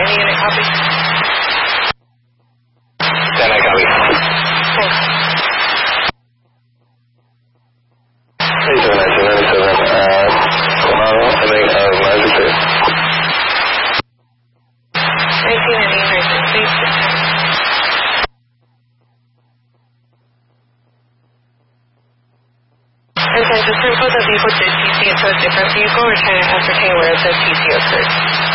Miami unit copy? 10 I copy. Thanks. 87 at Colorado, ending of 963. 1999, please. And then just info the vehicle did TC into a different vehicle or trying to ascertain where the TC occurred.